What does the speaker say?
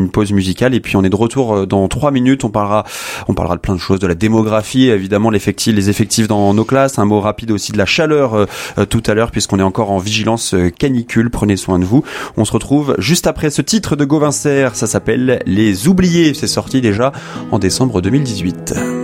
une pause musicale et puis on est de retour dans 3 minutes. On parlera de plein de choses, de la démographie, évidemment les effectifs dans nos classes, un mot rapide aussi de la chaleur tout à l'heure puisqu'on est encore en vigilance canicule. Prenez soin de vous. On se retrouve juste après ce titre de Gauvin Serre, ça s'appelle Les Oubliés, c'est sorti déjà en décembre 2018.